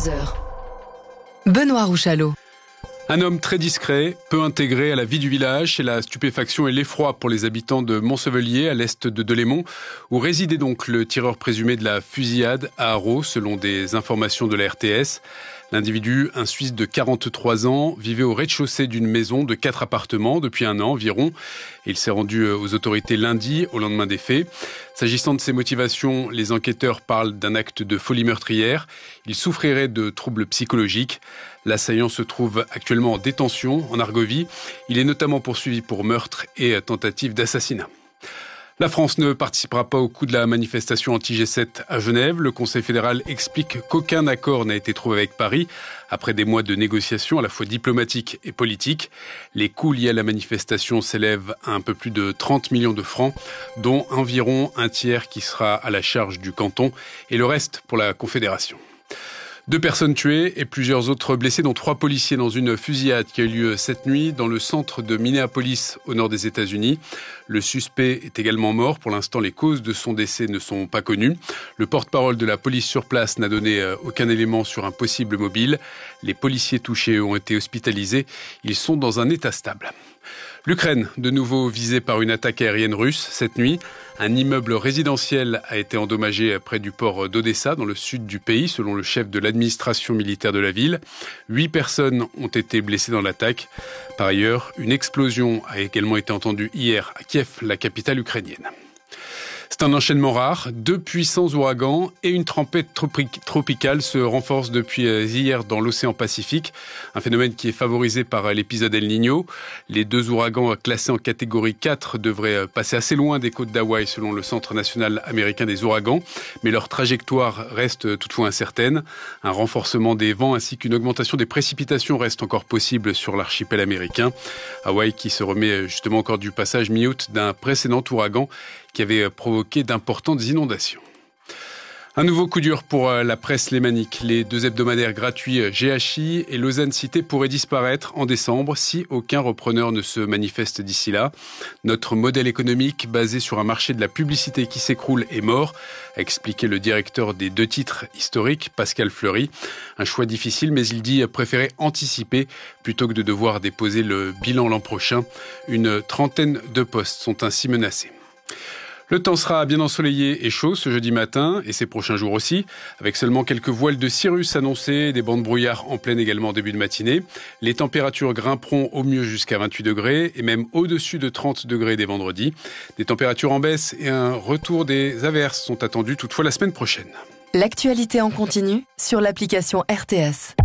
22h. Benoît Rouchalot. Un homme très discret, peu intégré à la vie du village, c'est la stupéfaction et l'effroi pour les habitants de Montsevelier, à l'est de Delémont, où résidait donc le tireur présumé de la fusillade à Haro, selon des informations de la RTS. L'individu, un Suisse de 43 ans, vivait au rez-de-chaussée d'une maison de 4 appartements depuis un an environ. Il s'est rendu aux autorités lundi, au lendemain des faits. S'agissant de ses motivations, les enquêteurs parlent d'un acte de folie meurtrière. Il souffrirait de troubles psychologiques. L'assaillant se trouve actuellement en détention en Argovie. Il est notamment poursuivi pour meurtre et tentative d'assassinat. La France ne participera pas au coup de la manifestation anti-G7 à Genève. Le Conseil fédéral explique qu'aucun accord n'a été trouvé avec Paris après des mois de négociations à la fois diplomatiques et politiques. Les coûts liés à la manifestation s'élèvent à un peu plus de 30 millions de francs, dont environ un tiers qui sera à la charge du canton et le reste pour la Confédération. 2 personnes tuées et plusieurs autres blessés, dont 3 policiers dans une fusillade qui a eu lieu cette nuit dans le centre de Minneapolis, au nord des États-Unis. Le suspect est également mort. Pour l'instant, les causes de son décès ne sont pas connues. Le porte-parole de la police sur place n'a donné aucun élément sur un possible mobile. Les policiers touchés ont été hospitalisés. Ils sont dans un état stable. L'Ukraine, de nouveau visée par une attaque aérienne russe cette nuit. Un immeuble résidentiel a été endommagé près du port d'Odessa, dans le sud du pays, selon le chef de l'administration militaire de la ville. 8 personnes ont été blessées dans l'attaque. Par ailleurs, une explosion a également été entendue hier à Kiev, la capitale ukrainienne. C'est un enchaînement rare. 2 puissants ouragans et une tempête tropicale se renforcent depuis hier dans l'océan Pacifique. Un phénomène qui est favorisé par l'épisode El Niño. Les 2 ouragans classés en catégorie 4 devraient passer assez loin des côtes d'Hawaï selon le Centre national américain des ouragans. Mais leur trajectoire reste toutefois incertaine. Un renforcement des vents ainsi qu'une augmentation des précipitations restent encore possibles sur l'archipel américain. Hawaï qui se remet justement encore du passage mi-août d'un précédent ouragan qui avait provoqué d'importantes inondations. Un nouveau coup dur pour la presse lémanique. Les 2 hebdomadaires gratuits GHI et Lausanne Cité pourraient disparaître en décembre si aucun repreneur ne se manifeste d'ici là. Notre modèle économique basé sur un marché de la publicité qui s'écroule est mort, a expliqué le directeur des 2 titres historiques, Pascal Fleury. Un choix difficile, mais il dit préférer anticiper plutôt que de devoir déposer le bilan l'an prochain. Une 30aine de postes sont ainsi menacés. Le temps sera bien ensoleillé et chaud ce jeudi matin et ces prochains jours aussi, avec seulement quelques voiles de cirrus annoncées, des bancs de brouillard en pleine également en début de matinée. Les températures grimperont au mieux jusqu'à 28 degrés et même au-dessus de 30 degrés dès vendredi. Des températures en baisse et un retour des averses sont attendus toutefois la semaine prochaine. L'actualité en continu sur l'application RTS.